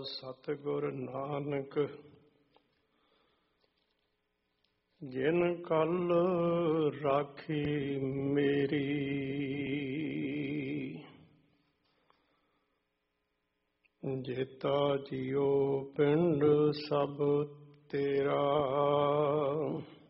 ਸਤਿਗੁਰ ਨਾਨਕ ਜਿਨ ਕਲ ਰਾਖੀ ਮੇਰੀ। ਜੇਤਾ ਜੀਓ ਪਿੰਡ ਸਭ ਤੇਰਾ,